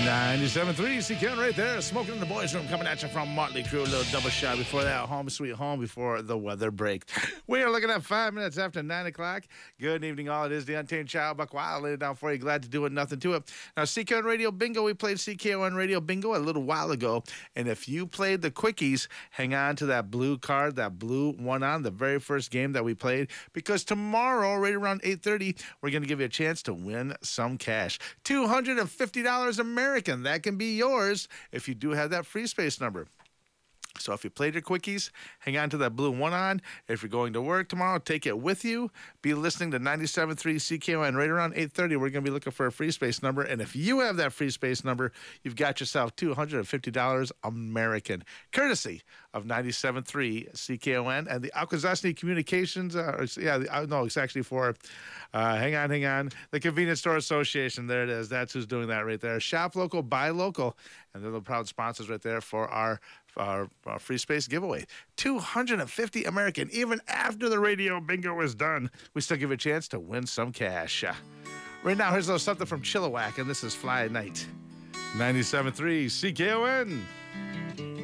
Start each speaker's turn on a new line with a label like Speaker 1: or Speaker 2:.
Speaker 1: 97.3 CKN right there. Smoking in the boys' room coming at you from Motley Crue. A little double shot before that. Home sweet home before the weather break. We are looking at 5 minutes after 9 o'clock. Good evening, all. It is the Untamed Child. Buck Wild. Lay it down for you. Glad to do it. Nothing to it. Now, CKN Radio Bingo. We played CKN Radio Bingo a little while ago. And if you played the quickies, hang on to that blue card, that blue one on the very first game that we played. Because tomorrow, right around 8:30, we're going to give you a chance to win some cash. $250 American. That can be yours if you do have that free space number. So if you played your quickies, hang on to that blue one on. If you're going to work tomorrow, take it with you. Be listening to 97.3 CKON right around 8:30. We're going to be looking for a free space number. And if you have that free space number, you've got yourself $250 American, courtesy of 97.3 CKON and the Akwesasne Communications. It's actually for, hang on, the Convenience Store Association. There it is. That's who's doing that right there. Shop local, buy local. And they're the proud sponsors right there for our free space giveaway. 250 American. Even after the radio bingo is done, we still give a chance to win some cash. Right now, here's a little something from Chilliwack, and this is Fly at Night. 97.3 CKON.